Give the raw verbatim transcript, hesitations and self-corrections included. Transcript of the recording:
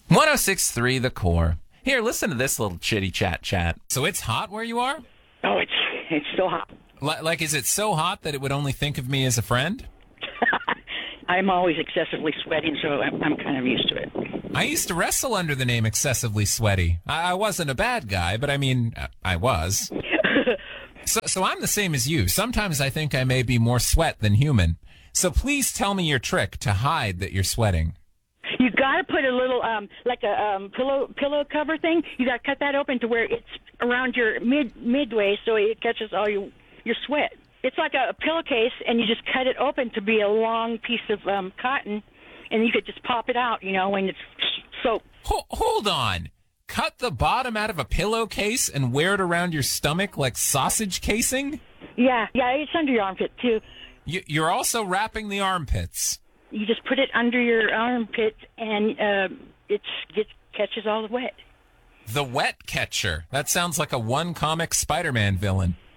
one oh six point three The Core. Here, listen to this little chitty chat chat. So it's hot where you are? Oh, it's it's so hot. L- like, is it so hot that it would only think of me as a friend? I'm always excessively sweating, so I'm, I'm kind of used to it. I used to wrestle under the name Excessively Sweaty. I, I wasn't a bad guy, but I mean, I was. so, so I'm the same as you. Sometimes I think I may be more sweat than human. So please tell me your trick to hide that you're sweating. You got to put a little, um, like a um, pillow pillow cover thing. You got to cut that open to where it's around your mid midway, so it catches all your your sweat. It's like a, a pillowcase, and you just cut it open to be a long piece of um, cotton, and you could just pop it out, you know, when it's soaked. Ho- hold on. Cut the bottom out of a pillowcase and wear it around your stomach like sausage casing? Yeah, yeah, it's under your armpit, too. You, you're also wrapping the armpits. You just put it under your armpit, and uh, it gets, catches all the wet. The wet catcher. That sounds like a one-comic Spider-Man villain.